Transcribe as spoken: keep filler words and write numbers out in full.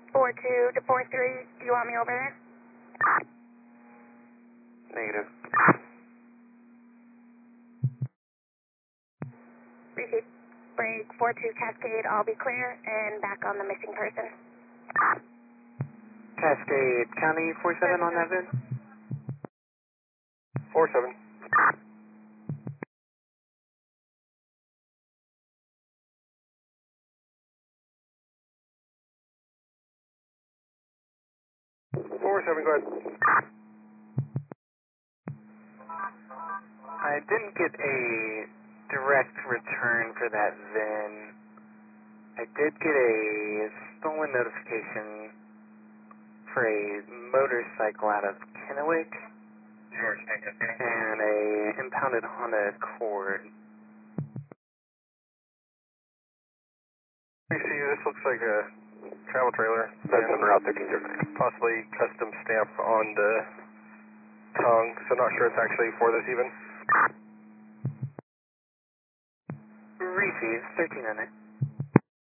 four two to four three, do you want me over there? Negative. Receive. Break four two Cascade, I'll be clear, and back on the missing person. Cascade County four seven on that vid? four seven. four seven, go ahead. I didn't get a direct return for that VIN. I did get a stolen notification for a motorcycle out of Kennewick George, thank you. and a impounded Honda Accord. You see, this looks like a travel trailer. That's on Route thirteen thirty-nine. Possibly custom stamp on the tongue, so not sure it's actually for this even. Receive thirteen hundred.